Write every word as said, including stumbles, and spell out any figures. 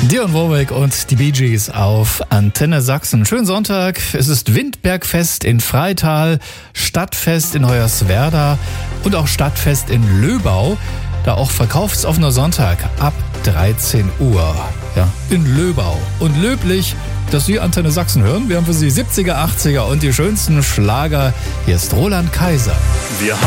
Dionne Warwick und die Bee Gees auf Antenne Sachsen. Schönen Sonntag. Es ist Windbergfest in Freital, Stadtfest in Hoyerswerda und auch Stadtfest in Löbau. Da auch verkaufsoffener Sonntag ab dreizehn Uhr. Ja, in Löbau. Und löblich, dass Sie Antenne Sachsen hören. Wir haben für Sie siebziger, achtziger und die schönsten Schlager. Hier ist Roland Kaiser. Wir